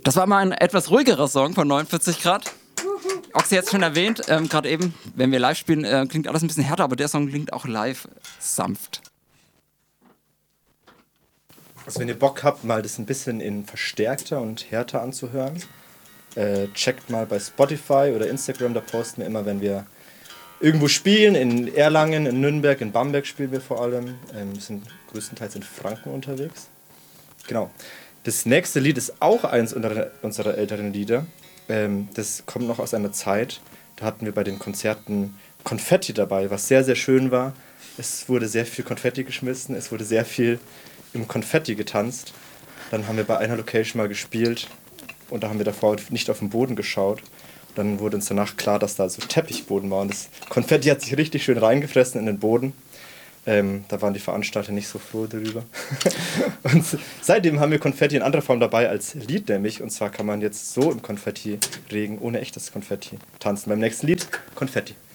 Das war mal ein etwas ruhigerer Song von 49 Grad. Oxy hat es schon erwähnt, gerade eben, wenn wir live spielen, klingt alles ein bisschen härter, aber der Song klingt auch live sanft. Also wenn ihr Bock habt, mal das ein bisschen in verstärkter und härter anzuhören, checkt mal bei Spotify oder Instagram, da posten wir immer, wenn wir irgendwo spielen, in Erlangen, in Nürnberg, in Bamberg spielen wir vor allem, wir sind größtenteils in Franken unterwegs. Genau. Das nächste Lied ist auch eins unserer älteren Lieder. Das kommt noch aus einer Zeit, da hatten wir bei den Konzerten Konfetti dabei, was sehr, sehr schön war. Es wurde sehr viel Konfetti geschmissen, es wurde sehr viel im Konfetti getanzt. Dann haben wir bei einer Location mal gespielt und da haben wir davor nicht auf den Boden geschaut. Dann wurde uns danach klar, dass da so Teppichboden war und das Konfetti hat sich richtig schön reingefressen in den Boden. Da waren die Veranstalter nicht so froh darüber. Und seitdem haben wir Konfetti in anderer Form dabei als Lied nämlich. Und zwar kann man jetzt so im Konfetti-Regen ohne echtes Konfetti tanzen. Beim nächsten Lied Konfetti.